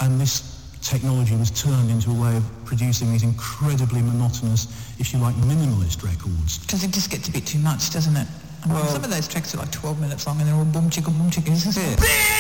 and this technology was turned into a way of producing these incredibly monotonous, if you like, minimalist records. Because it just gets a bit too much, doesn't it? I mean, some of those tracks are like 12 minutes long and they're all boom chicka, isn't it?